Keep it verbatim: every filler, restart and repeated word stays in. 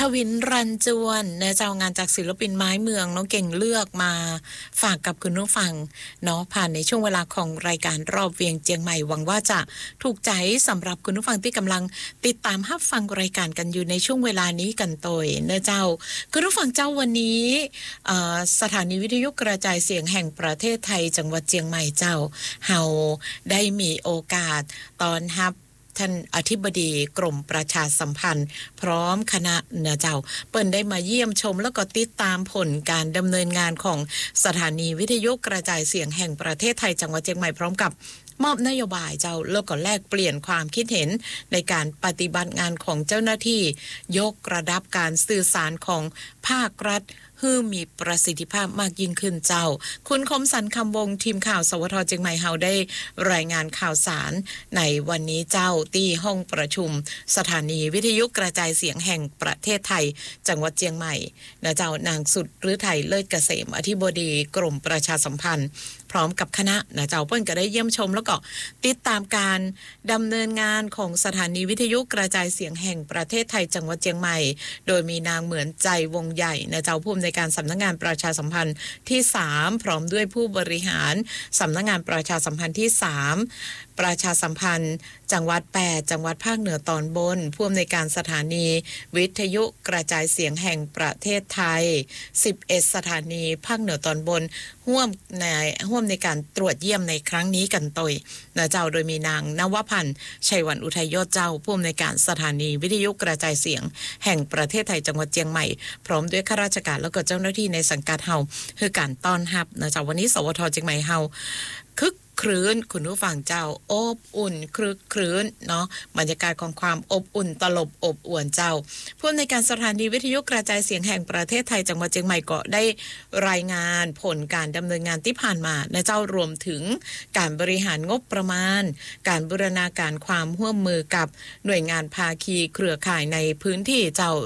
วินรันจวนเนื้อเจ้างานจากศิลปินไม้เมืองน้องเก่งเลือกมาฝากกับคุณผู้ฟังเนาะผ่านในช่วงเวลาของรายการรอบเวียงเจียงใหม่หวังว่าจะถูกใจสำหรับคุณผู้ฟังที่กำลังติดตามรับฟังรายการกันอยู่ในช่วงเวลานี้กันโดยเนื้อเจ้าคุณผู้ฟังเจ้าวันนี้สถานีวิทยุกระจายเสียงแห่งประเทศไทยจังหวัดเจียงใหม่เจ้าเฮาได้มีโอกาสตอนรับท่านอธิบดีกรมประชาสัมพันธ์พร้อมคณะเนื้อเจ้าเปิ้นได้มาเยี่ยมชมแล้วก็ติดตามผลการดำเนินงานของสถานีวิทยุกระจายเสียงแห่งประเทศไทยจังหวัดเชียงใหม่พร้อมกับมอบนโยบายเจ้าแล้วก็แลกเปลี่ยนความคิดเห็นในการปฏิบัติงานของเจ้าหน้าที่ยกระดับการสื่อสารของภาครัฐให้มีประสิทธิภาพมากยิ่งขึ้นเจ้าคุณคมสันต์คำวงทีมข่าวสวทเชียงใหม่เฮาได้รายงานข่าวสารในวันนี้เจ้าที่ห้องประชุมสถานีวิทยุกระจายเสียงแห่งประเทศไทยจังหวัดเชียงใหม่นะเจ้านางสุดฤทัยเลิศเกษมอธิบดีกรมประชาสัมพันธ์พร้อมกับคณะนะเจ้าเปิ้นก็ได้เยี่ยมชมแล้วก็ติดตามการดำเนินงานของสถานีวิทยุกระจายเสียงแห่งประเทศไทยจังหวัดเชียงใหม่โดยมีนางเหมือนใจวงใหญ่นะเจ้าผู้อำนวยการสำนักงานประชาสัมพันธ์ที่สามพร้อมด้วยผู้บริหารสำนักงานประชาสัมพันธ์ที่สามประชาสัมพันธ์จังหวัดแปดจังหวัดภาคเหนือตอนบนผู้อำนวยการสถานีวิทยุกระจายเสียงแห่งประเทศไทยสิบเอ็ดสถานีภาคเหนือตอนบนร่วมในร่วมในการตรวจเยี่ยมในครั้งนี้กันตยนะเจ้าโดยมีนางนวพันธ์ชัยวันอุทัยยอดเจ้าผู้อำนวยการสถานีวิทยุกระจายเสียงแห่งประเทศไทยจังหวัดเชียงใหม่พร้อมด้วยข้าราชการแล้วก็เจ้าหน้าที่ในสังกัดเฮาคือการต้อนรับนะเจ้าวันนี้สวทเชียงใหม่เฮาคึกครื้นคุณผู้ฟังเจ้าอบอุ่นครึกครื้นเนาะบรรยากาศของความอบอุ่นตลบอบอวนเจ้าผู้ในการสถานีวิทยุกระจายเสียงแห่งประเทศไทยจังหวัดเชียงใหม่ก็ได้รายงานผลการดำเนินงานที่ผ่านมานะเจ้ารวมถึงการบริหารงบประมาณการบูรณาการความร่วมมือกับหน่วยงานภาคีเครือข่ายในพื้นที่เจ้า